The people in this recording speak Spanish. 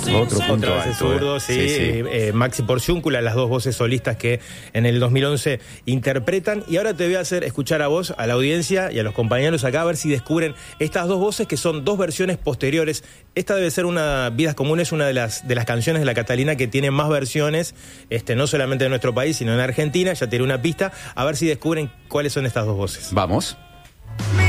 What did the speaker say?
Otro punto Otra vez alto, zurdo, sí. sí. Maxi Porciúncula, las dos voces solistas que en el 2011 interpretan. Y ahora te voy a hacer escuchar a vos, a la audiencia y a los compañeros acá, a ver si descubren estas dos voces que son dos versiones posteriores. Esta debe ser Vidas Comunes, una de las canciones de la Catalina que tiene más versiones, no solamente en nuestro país, sino en Argentina. Ya tiré una pista, a ver si descubren cuáles son estas dos voces. Vamos.